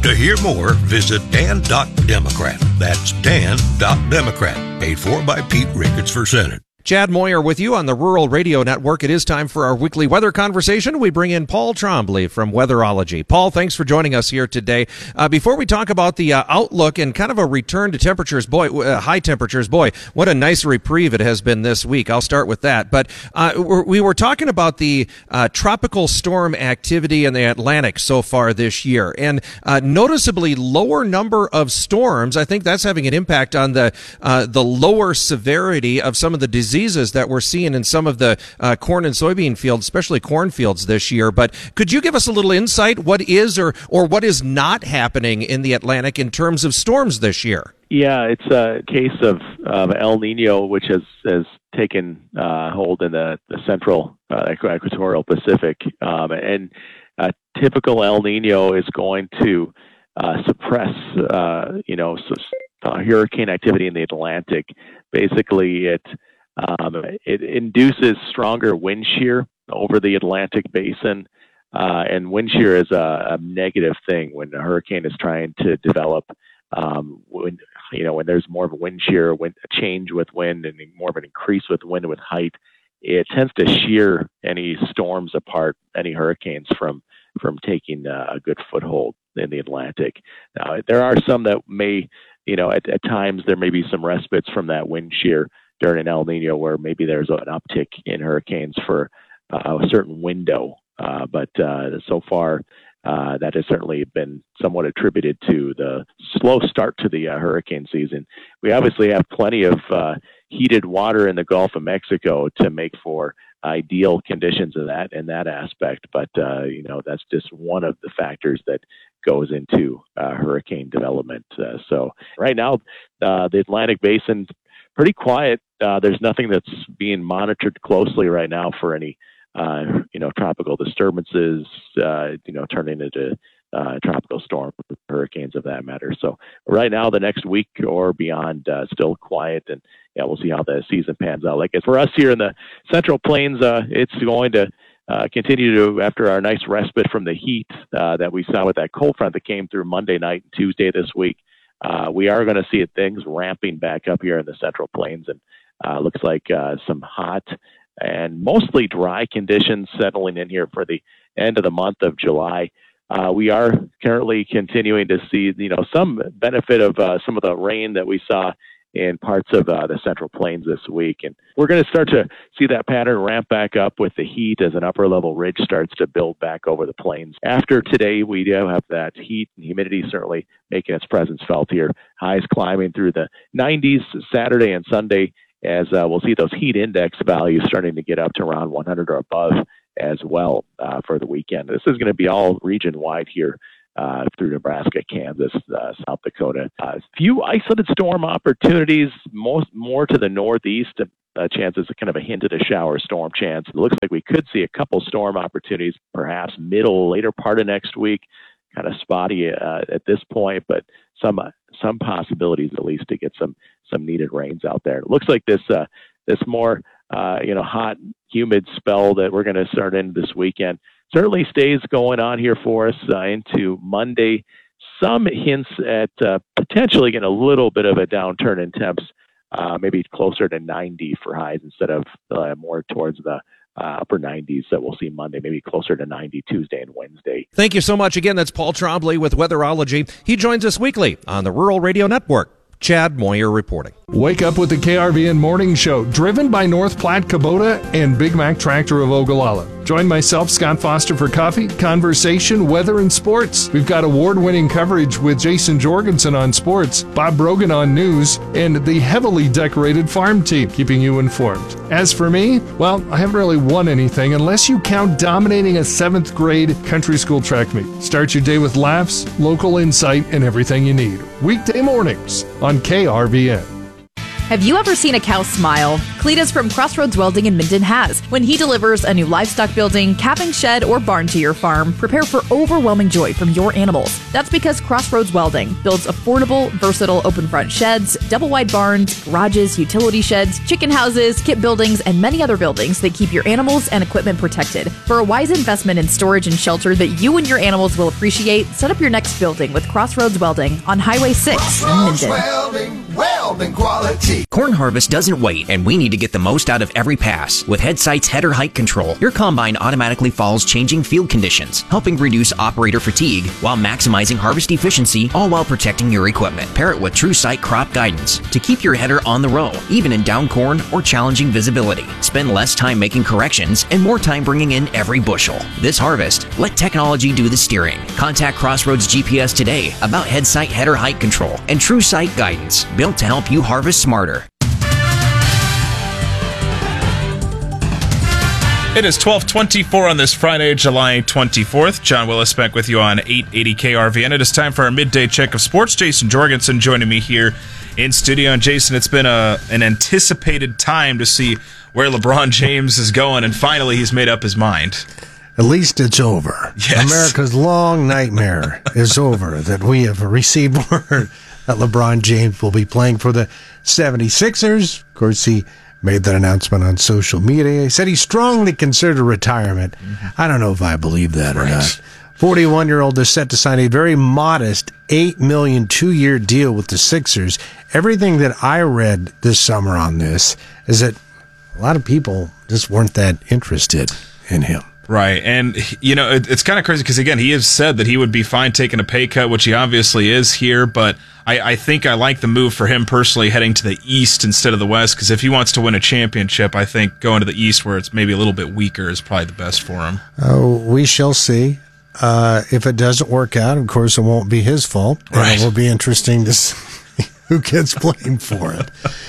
To hear more, visit Dan.Democrat. That's Dan.Democrat. Paid for by Pete Ricketts for Senate. Chad Moyer with you on the Rural Radio Network. It is time for our weekly weather conversation. We bring in Paul Trombley from Weatherology. Paul, thanks for joining us here today. Before we talk about the outlook and kind of a return to temperatures, high temperatures, what a nice reprieve it has been this week. I'll start with that. But we were talking about the tropical storm activity in the Atlantic so far this year, and noticeably lower number of storms. I think that's having an impact on the lower severity of some of the diseases that we're seeing in some of the corn and soybean fields, especially cornfields this year. But could you give us a little insight what is or what is not happening in the Atlantic in terms of storms this year? Yeah, it's a case of El Nino, which has taken hold in the central equatorial Pacific. And typical El Nino is going to suppress, hurricane activity in the Atlantic. Basically, it induces stronger wind shear over the Atlantic basin, and wind shear is a negative thing when a hurricane is trying to develop. When there's more of a wind shear, a change with wind, and more of an increase with wind with height, it tends to shear any storms apart, any hurricanes from taking a good foothold in the Atlantic. Now, there are some that may, at times there may be some respites from that wind shear during an El Nino where maybe there's an uptick in hurricanes for a certain window. But so far, that has certainly been somewhat attributed to the slow start to the hurricane season. We obviously have plenty of heated water in the Gulf of Mexico to make for ideal conditions in that aspect. But, that's just one of the factors that goes into hurricane development. So right now, the Atlantic Basin, pretty quiet. There's nothing that's being monitored closely right now for any, tropical disturbances, turning into tropical storm hurricanes of that matter. So right now, the next week or beyond, still quiet, and we'll see how the season pans out. Like for us here in the Central Plains, it's going to continue to, after our nice respite from the heat that we saw with that cold front that came through Monday night and Tuesday this week. We are going to see things ramping back up here in the Central Plains, and looks like some hot and mostly dry conditions settling in here for the end of the month of July. We are currently continuing to see, some benefit of some of the rain that we saw in parts of the Central Plains this week. And we're going to start to see that pattern ramp back up with the heat as an upper level ridge starts to build back over the plains. After today, we do have that heat and humidity certainly making its presence felt here. Highs climbing through the 90s Saturday and Sunday, as we'll see those heat index values starting to get up to around 100 or above as well for the weekend. This is going to be all region-wide here through Nebraska, Kansas, South Dakota. Few isolated storm opportunities, more to the northeast. Chances of kind of a hint at a shower storm chance. It looks like we could see a couple storm opportunities, perhaps later part of next week. Kind of spotty at this point, but some possibilities at least to get some needed rains out there. It looks like this more hot, humid spell that we're going to start in this weekend certainly stays going on here for us into Monday. Some hints at potentially getting a little bit of a downturn in temps, maybe closer to 90 for highs instead of more towards the upper 90s that we'll see Monday, maybe closer to 90 Tuesday and Wednesday. Thank you so much. Again, that's Paul Trombley with Weatherology. He joins us weekly on the Rural Radio Network. Chad Moyer reporting. Wake up with the KRVN Morning Show, driven by North Platte Kubota and Big Mac Tractor of Ogallala. Join myself, Scott Foster, for coffee, conversation, weather, and sports. We've got award-winning coverage with Jason Jorgensen on sports, Bob Brogan on news, and the heavily decorated farm team, keeping you informed. As for me, well, I haven't really won anything unless you count dominating a 7th grade country school track meet. Start your day with laughs, local insight, and everything you need. Weekday mornings on KRVN. Have you ever seen a cow smile? Cletus from Crossroads Welding in Minden has. When he delivers a new livestock building, calving shed, or barn to your farm, prepare for overwhelming joy from your animals. That's because Crossroads Welding builds affordable, versatile open front sheds, double-wide barns, garages, utility sheds, chicken houses, kit buildings, and many other buildings that keep your animals and equipment protected. For a wise investment in storage and shelter that you and your animals will appreciate, set up your next building with Crossroads Welding on Highway 6 in Minden. Welding quality. Corn harvest doesn't wait, and we need to get the most out of every pass. With Headsight's header height control, your combine automatically follows changing field conditions, helping reduce operator fatigue while maximizing harvest efficiency, all while protecting your equipment. Pair it with TrueSight crop guidance to keep your header on the row, even in down corn or challenging visibility. Spend less time making corrections and more time bringing in every bushel. This harvest, let technology do the steering. Contact Crossroads GPS today about Headsight header height control and TrueSight guidance, built to help you harvest smarter. It is 12:24 on this Friday, July 24th. John Willis back with you on 880 KRVN. It is time for our midday check of sports. Jason Jorgensen joining me here in studio. And Jason, it's been an anticipated time to see where LeBron James is going, and finally he's made up his mind. At least it's over. Yes. America's long nightmare is over, that we have received word that LeBron James will be playing for the 76ers. Of course, he made that announcement on social media. He said he strongly considered retirement. I don't know if I believe that or not. 41-year-old is set to sign a very modest $8 million two-year deal with the Sixers. Everything that I read this summer on this is that a lot of people just weren't that interested in him. Right, and, you know, it's kind of crazy because, again, he has said that he would be fine taking a pay cut, which he obviously is here, but I think I like the move for him personally heading to the East instead of the West, because if he wants to win a championship, I think going to the East where it's maybe a little bit weaker is probably the best for him. We shall see. If it doesn't work out, of course, it won't be his fault. Right. And it will be interesting to see who gets blamed for it.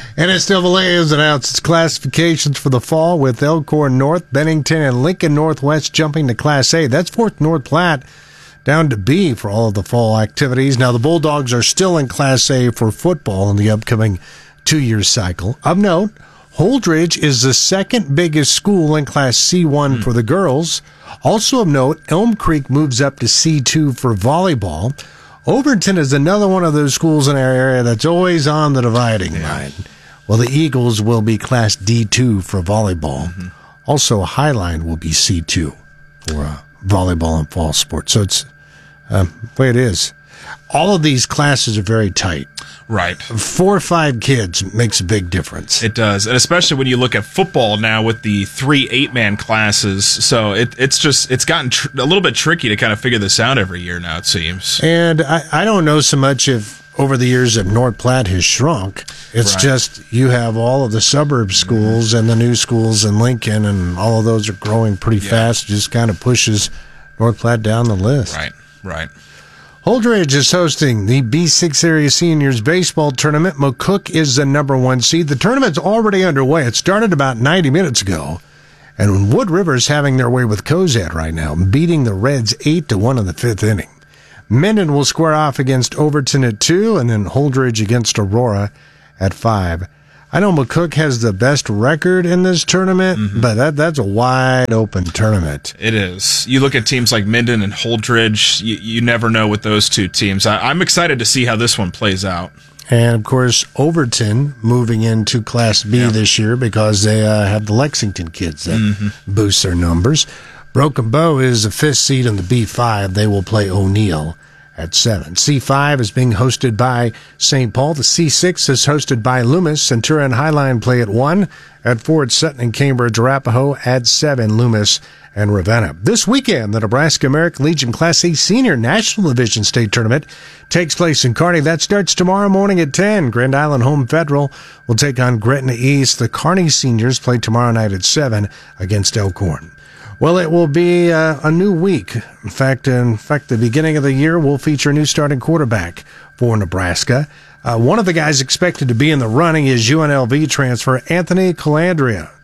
NCAA has announced its classifications for the fall, with Elkhorn North, Bennington, and Lincoln Northwest jumping to Class A. That's Fort North Platte down to B for all of the fall activities. Now, the Bulldogs are still in Class A for football in the upcoming two-year cycle. Of note, Holdridge is the second biggest school in Class C1 for the girls. Also of note, Elm Creek moves up to C2 for volleyball. Overton is another one of those schools in our area that's always on the dividing line. Well, the Eagles will be Class D2 for volleyball. Also, Highline will be C2 for volleyball and fall sports. So it's the way it is. All of these classes are very tight. Right. 4 or 5 kids makes a big difference. It does, and especially when you look at football now with the 3 8-man classes. So it's gotten a little bit tricky to kind of figure this out every year now, it seems. And I don't know so much if over the years if North Platte has shrunk. It's just you have all of the suburb schools and the new schools in Lincoln, and all of those are growing pretty fast. It just kind of pushes North Platte down the list. Right. Holdridge is hosting the B6 Area Seniors Baseball Tournament. McCook is the number 1 seed. The tournament's already underway. It started about 90 minutes ago. And Wood River's having their way with Cozad right now, beating the Reds 8-1 in the 5th inning. Minden will square off against Overton at 2, and then Holdridge against Aurora at 5. I know McCook has the best record in this tournament, but that's a wide-open tournament. It is. You look at teams like Minden and Holdridge, you never know with those two teams. I'm excited to see how this one plays out. And, of course, Overton moving into Class B this year because they have the Lexington kids that boost their numbers. Broken Bow is the 5th seed in the B5. They will play O'Neill at 7. C5 is being hosted by St. Paul. The C6 is hosted by Loomis. Centura and Highline play at 1. At 4, it's Sutton and Cambridge. Arapahoe at 7, Loomis and Ravenna. This weekend, the Nebraska American Legion Class A Senior National Division State Tournament takes place in Kearney. That starts tomorrow morning at 10. Grand Island Home Federal will take on Gretna East. The Kearney Seniors play tomorrow night at 7 against Elkhorn. Well, it will be a new week. In fact, the beginning of the year will feature a new starting quarterback for Nebraska. One of the guys expected to be in the running is UNLV transfer Anthony Calandria.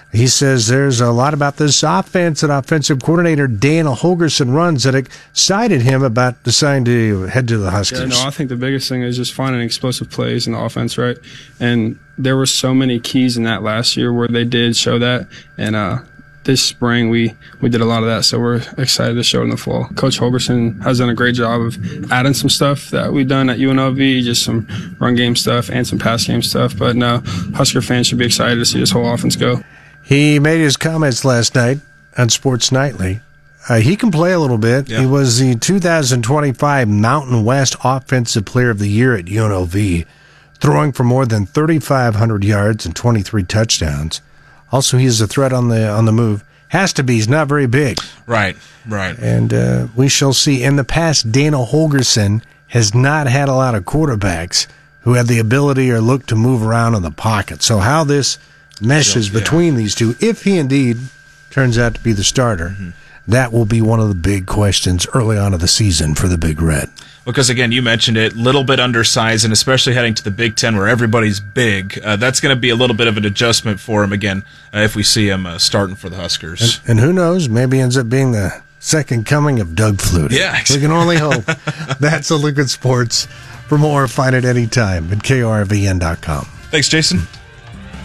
He says there's a lot about this offense that offensive coordinator Dana Holgorsen runs that excited him about deciding to head to the Huskers. Yeah, no, I think the biggest thing is just finding explosive plays in the offense, right? And there were so many keys in that last year where they did show that. And this spring we did a lot of that, so we're excited to show it in the fall. Coach Holgorsen has done a great job of adding some stuff that we've done at UNLV, just some run game stuff and some pass game stuff. But no, Husker fans should be excited to see this whole offense go. He made his comments last night on Sports Nightly. He can play a little bit. Yeah. He was the 2025 Mountain West Offensive Player of the Year at UNLV, throwing for more than 3,500 yards and 23 touchdowns. Also, he is a threat on the move. Has to be. He's not very big. Right. And we shall see. In the past, Dana Holgorsen has not had a lot of quarterbacks who have the ability or look to move around in the pocket. So how this meshes between these two, if he indeed turns out to be the starter, that will be one of the big questions early on of the season for the Big Red. Because, again, you mentioned it, little bit undersized, and especially heading to the Big Ten where everybody's big, that's going to be a little bit of an adjustment for him, again, if we see him starting for the Huskers. And who knows, maybe ends up being the second coming of Doug Flutie. Yeah, exactly. We can only hope. That's a look at sports. For more, find it anytime at krvn.com. Thanks, Jason.